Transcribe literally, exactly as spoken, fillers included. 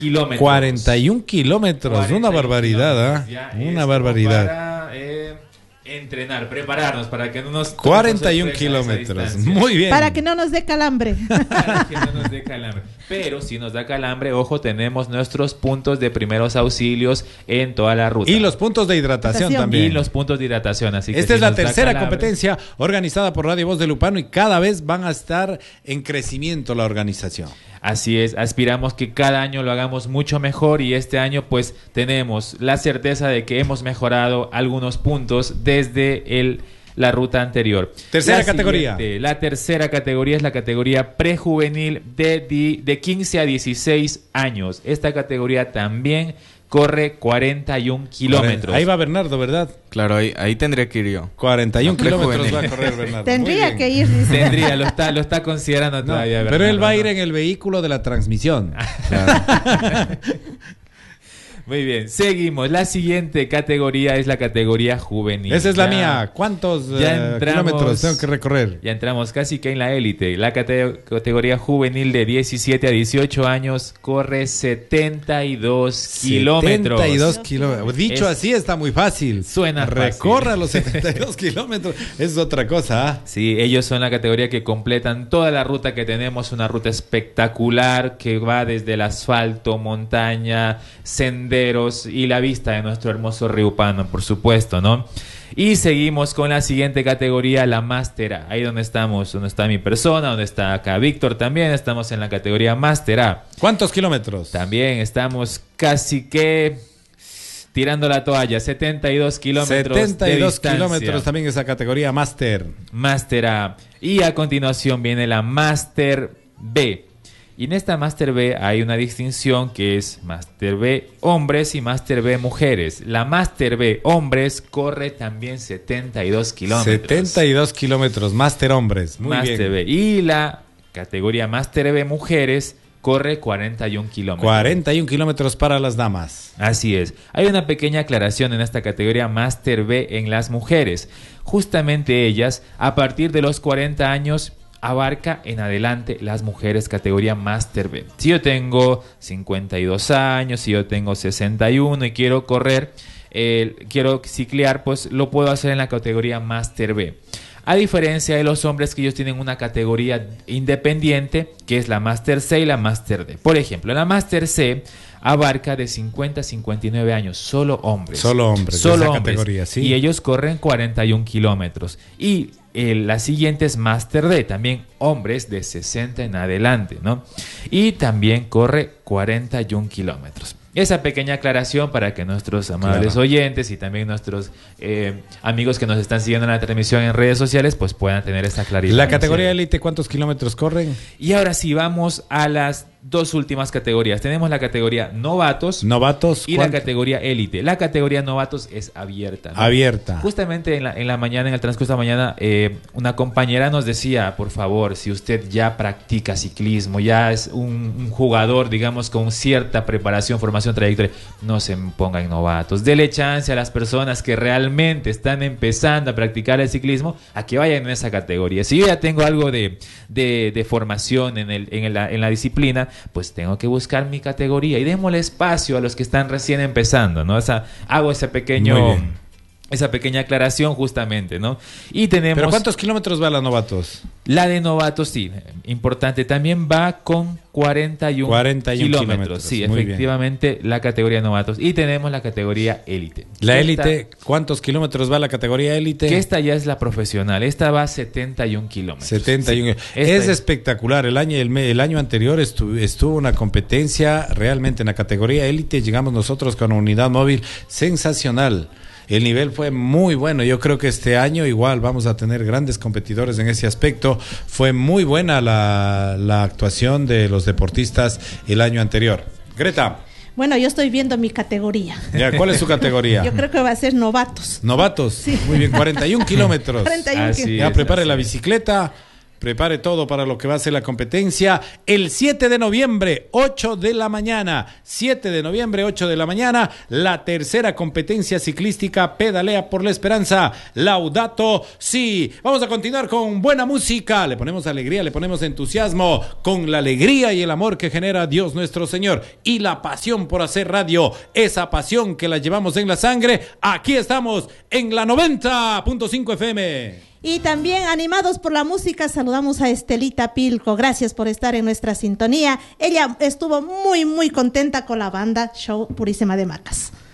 kilómetros. cuarenta y un kilómetros, cuarenta una barbaridad, ¿ah? ¿eh? Una barbaridad. Para eh, entrenar, prepararnos para que no nos... cuarenta y un kilómetros, muy bien. Para que no nos dé calambre. Para que no nos dé calambre. Pero si nos da calambre, ojo, tenemos nuestros puntos de primeros auxilios en toda la ruta. Y los puntos de hidratación, hidratación. también. Y los puntos de hidratación. Así que Esta si es la nos da tercera calambre, competencia organizada por Radio Voz de Lupano y cada vez van a estar en crecimiento la organización. Así es, aspiramos que cada año lo hagamos mucho mejor y este año pues tenemos la certeza de que hemos mejorado algunos puntos desde el, la ruta anterior. Tercera la categoría. Siguiente, la tercera categoría es la categoría prejuvenil de, de quince a dieciséis años. Esta categoría también corre cuarenta y un kilómetros. Ahí va Bernardo, ¿verdad? Claro, ahí, ahí tendría que ir yo. cuarenta y un kilómetros va a correr Bernardo. Tendría que ir. Dice. Tendría, lo está, lo está considerando no, todavía. Pero Bernardo, él va a ir ¿no? en el vehículo de la transmisión. Claro. Muy bien, seguimos. La siguiente categoría es la categoría juvenil. Esa es la ya, mía. ¿Cuántos ya uh, kilómetros tengo que recorrer? Ya entramos casi que en la élite. La cate categoría juvenil de diecisiete a dieciocho años corre setenta y dos kilómetros. setenta y dos kilómetros. Dicho es, así está muy fácil. Suena Recorra fácil. los setenta y dos kilómetros. Es otra cosa. ¿eh? Sí, ellos son la categoría que completan toda la ruta que tenemos. Una ruta espectacular que va desde el asfalto, montaña, senderos y la vista de nuestro hermoso Riupano, por supuesto, ¿no? Y seguimos con la siguiente categoría, la Master A. Ahí donde estamos, donde está mi persona, donde está acá Víctor también, estamos en la categoría Master A. ¿Cuántos kilómetros? También estamos casi que tirando la toalla, setenta y dos kilómetros setenta y dos de distancia. Kilómetros también esa categoría Master. Master A. Y a continuación viene la Master B. Y en esta Master B hay una distinción que es Master B hombres y Master B mujeres. La Master B hombres corre también setenta y dos kilómetros. setenta y dos kilómetros, Master hombres. Muy Master bien. B. Y la categoría Master B mujeres corre cuarenta y un kilómetros. cuarenta y un kilómetros para las damas. Así es. Hay una pequeña aclaración en esta categoría Master B en las mujeres. Justamente ellas, a partir de los cuarenta años, abarca en adelante las mujeres categoría Master B. Si yo tengo cincuenta y dos años, si yo tengo sesenta y uno y quiero correr, eh, quiero ciclear, pues lo puedo hacer en la categoría Master B. A diferencia de los hombres que ellos tienen una categoría independiente, que es la Master C y la Master D. Por ejemplo, la Master C abarca de cincuenta a cincuenta y nueve años, solo hombres. Solo hombres, solo esa hombres. categoría, sí. Y ellos corren cuarenta y un kilómetros. Y eh, la siguiente es Master D, también hombres de sesenta en adelante, ¿no? Y también corre cuarenta y un kilómetros. Esa pequeña aclaración para que nuestros amables claro. oyentes y también nuestros eh, amigos que nos están siguiendo en la transmisión en redes sociales pues puedan tener esa claridad. La categoría élite, ¿cuántos kilómetros corren? Y ahora sí, vamos a las dos últimas categorías. Tenemos la categoría novatos. Novatos. Y ¿cuánto? la categoría élite. La categoría novatos es abierta, ¿no? Abierta. Justamente en la, en la mañana, en el transcurso de la mañana, eh, una compañera nos decía, por favor, si usted ya practica ciclismo, ya es un, un jugador, digamos, con cierta preparación, formación, trayectoria, no se pongan novatos. Dele chance a las personas que realmente están empezando a practicar el ciclismo a que vayan en esa categoría. Si yo ya tengo algo de, de, de formación en, el, en, el, en la disciplina, pues tengo que buscar mi categoría y démosle espacio a los que están recién empezando, ¿no? Esa, hago ese pequeño, esa pequeña aclaración justamente, ¿no? Y tenemos... ¿Pero cuántos kilómetros va la novatos? La de novatos, sí, importante, también va con cuarenta y un, cuarenta y un kilómetros. kilómetros. Sí, muy efectivamente, bien. La categoría de novatos. Y tenemos la categoría élite. La Esta, élite, ¿cuántos kilómetros va la categoría élite? Que esta ya es la profesional. Esta va a setenta y un kilómetros. setenta y uno. Sí. Es Esta espectacular. El año, el, el año anterior estuvo, estuvo una competencia realmente en la categoría élite. Llegamos nosotros con una unidad móvil sensacional. El nivel fue muy bueno. Yo creo que este año igual vamos a tener grandes competidores en ese aspecto. Fue muy buena la, la actuación de los deportistas el año anterior. Greta. Bueno, yo estoy viendo mi categoría. Ya, ¿cuál es su categoría? Yo creo que va a ser novatos. Novatos. Sí. Muy bien, cuarenta y un kilómetros. cuarenta y uno Así kilómetros. Ya es, prepare así la es. bicicleta. prepare todo para lo que va a ser la competencia el siete de noviembre, ocho de la mañana, siete de noviembre, ocho de la mañana, la tercera competencia ciclística Pedalea por la Esperanza, Laudato Si. Vamos a continuar con buena música, le ponemos alegría, le ponemos entusiasmo, con la alegría y el amor que genera Dios nuestro Señor y la pasión por hacer radio, esa pasión que la llevamos en la sangre. Aquí estamos en la noventa punto cinco F M. Y también animados por la música, saludamos a Estelita Pilco. Gracias por estar en nuestra sintonía. Ella estuvo muy, muy contenta con la banda Show Purísima de Macas.